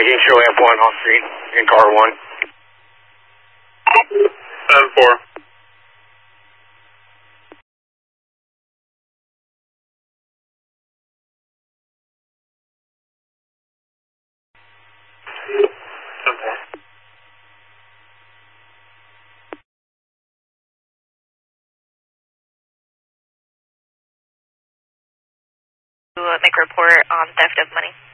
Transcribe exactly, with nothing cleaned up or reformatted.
you can show amp one off street in car one. seven four. Make a report on theft of money.